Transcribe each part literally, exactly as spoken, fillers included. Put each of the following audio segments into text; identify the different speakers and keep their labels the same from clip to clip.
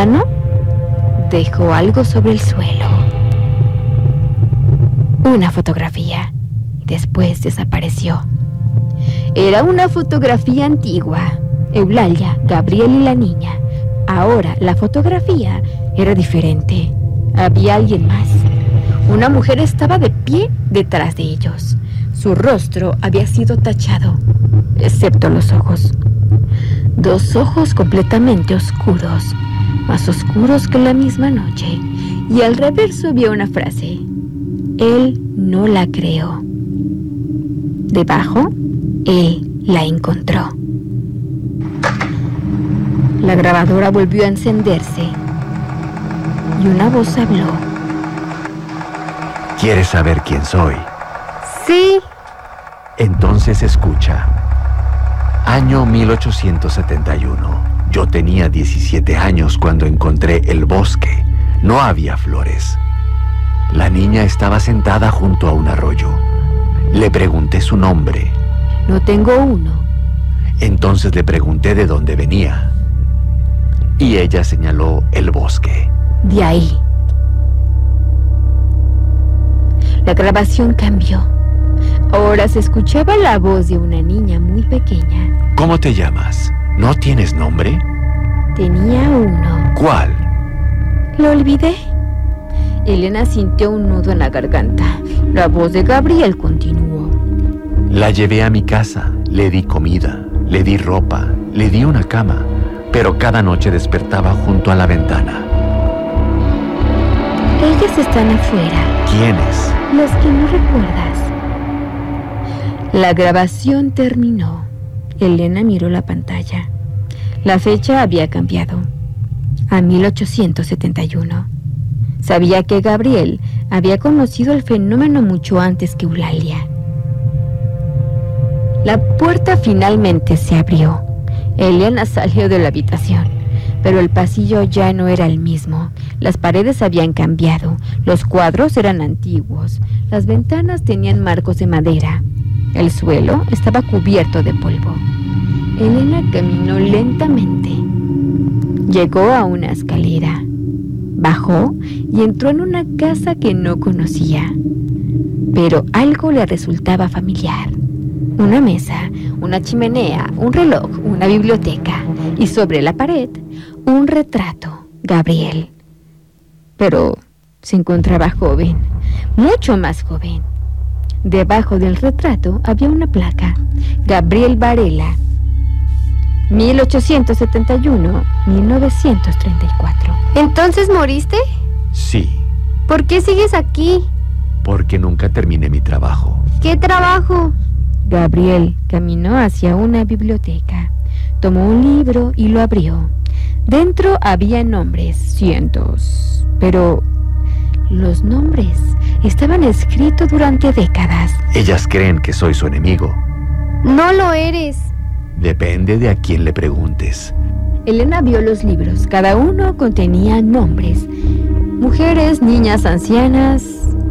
Speaker 1: mano dejó algo sobre el suelo. Una fotografía. Después desapareció. Era una fotografía antigua. Eulalia, Gabriel y la niña. Ahora la fotografía era diferente. Había alguien más. Una mujer estaba de pie detrás de ellos. Su rostro había sido tachado, excepto los ojos. Dos ojos completamente oscuros, más oscuros que la misma noche. Y al reverso había una frase: él no la creó. Debajo, él la encontró. La grabadora volvió a encenderse y una voz habló.
Speaker 2: ¿Quieres saber quién soy?
Speaker 3: Sí.
Speaker 2: Entonces escucha. Año mil ochocientos setenta y uno. Yo tenía diecisiete años cuando encontré el bosque. No había flores. La niña estaba sentada junto a un arroyo. Le pregunté su nombre.
Speaker 1: No tengo uno.
Speaker 2: Entonces le pregunté de dónde venía. Y ella señaló el bosque.
Speaker 1: De ahí. La grabación cambió. Ahora se escuchaba la voz de una niña muy pequeña.
Speaker 2: ¿Cómo te llamas? ¿No tienes nombre?
Speaker 1: Tenía uno.
Speaker 2: ¿Cuál?
Speaker 1: Lo olvidé. Elena sintió un nudo en la garganta. La voz de Gabriel continuó.
Speaker 2: La llevé a mi casa, le di comida, le di ropa, le di una cama, pero cada noche despertaba junto a la ventana.
Speaker 1: Ellas están afuera.
Speaker 2: ¿Quiénes?
Speaker 1: Los que no recuerdas. La grabación terminó. Elena miró la pantalla. La fecha había cambiado a mil ochocientos setenta y uno. Sabía que Gabriel había conocido el fenómeno mucho antes que Eulalia. La puerta finalmente se abrió. Elena salió de la habitación, pero el pasillo ya no era el mismo. Las paredes habían cambiado, los cuadros eran antiguos, las ventanas tenían marcos de madera, el suelo estaba cubierto de polvo. Elena caminó lentamente. Llegó a una escalera, bajó y entró en una casa que no conocía, pero algo le resultaba familiar. Una mesa, una chimenea, un reloj, una biblioteca y sobre la pared un retrato, Gabriel. Pero se encontraba joven, mucho más joven. Debajo del retrato había una placa, Gabriel Varela, mil ochocientos setenta y uno a mil novecientos treinta y cuatro.
Speaker 3: ¿Entonces moriste?
Speaker 2: Sí.
Speaker 3: ¿Por qué sigues aquí?
Speaker 2: Porque nunca terminé mi trabajo.
Speaker 3: ¿Qué trabajo?
Speaker 1: Gabriel caminó hacia una biblioteca, tomó un libro y lo abrió. Dentro había nombres, cientos, pero los nombres estaban escritos durante décadas.
Speaker 2: Ellas creen que soy su enemigo.
Speaker 3: No lo eres.
Speaker 2: Depende de a quién le preguntes.
Speaker 1: Elena vio los libros. Cada uno contenía nombres. Mujeres, niñas, ancianas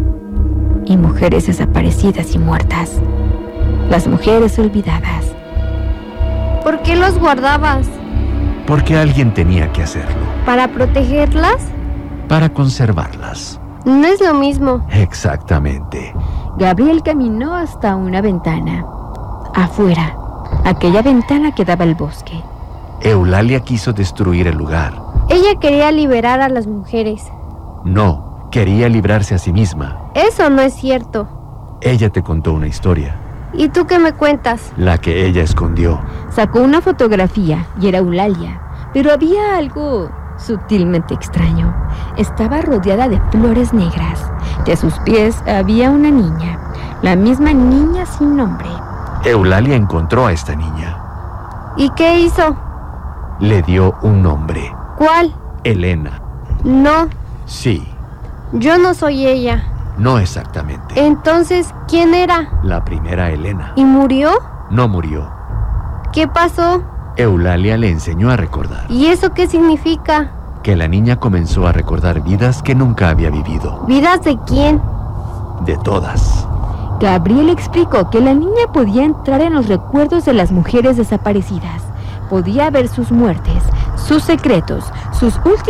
Speaker 1: y mujeres desaparecidas y muertas. Las mujeres olvidadas.
Speaker 3: ¿Por qué los guardabas?
Speaker 2: Porque alguien tenía que hacerlo.
Speaker 3: ¿Para protegerlas?
Speaker 2: Para conservarlas.
Speaker 3: No es lo mismo.
Speaker 2: Exactamente.
Speaker 1: Gabriel caminó hasta una ventana. Afuera, aquella ventana que daba al bosque.
Speaker 2: Eulalia quiso destruir el lugar.
Speaker 3: Ella quería liberar a las mujeres.
Speaker 2: No, quería librarse a sí misma.
Speaker 3: Eso no es cierto.
Speaker 2: Ella te contó una historia.
Speaker 3: ¿Y tú qué me cuentas?
Speaker 2: La que ella escondió.
Speaker 1: Sacó una fotografía y era Eulalia, pero había algo sutilmente extraño. Estaba rodeada de flores negras. Y a sus pies había una niña, la misma niña sin nombre.
Speaker 2: Eulalia encontró a esta niña.
Speaker 3: ¿Y qué hizo?
Speaker 2: Le dio un nombre.
Speaker 3: ¿Cuál?
Speaker 2: Elena.
Speaker 3: No.
Speaker 2: Sí.
Speaker 3: Yo no soy ella.
Speaker 2: No exactamente.
Speaker 3: Entonces, ¿quién era?
Speaker 2: La primera Elena.
Speaker 3: ¿Y murió?
Speaker 2: No murió.
Speaker 3: ¿Qué pasó?
Speaker 2: Eulalia le enseñó a recordar.
Speaker 3: ¿Y eso qué significa?
Speaker 2: Que la niña comenzó a recordar vidas que nunca había vivido.
Speaker 3: ¿Vidas de quién?
Speaker 2: De todas.
Speaker 1: Gabriel explicó que la niña podía entrar en los recuerdos de las mujeres desaparecidas. Podía ver sus muertes, sus secretos, sus últimos